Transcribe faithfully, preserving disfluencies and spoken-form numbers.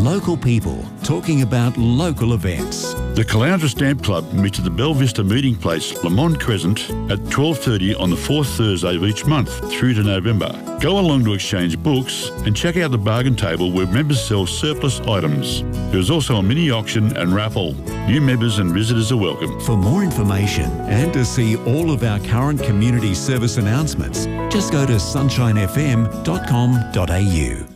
Local people talking about local events. The Caloundra Stamp Club meets at the Belle Vista Meeting Place, Lamont Crescent, at twelve thirty on the fourth Thursday of each month through to November. Go along to exchange books and check out the bargain table where members sell surplus items. There is also a mini auction and raffle. New members and visitors are welcome. For more information and to see all of our current community service announcements, just go to sunshine f m dot com dot a u.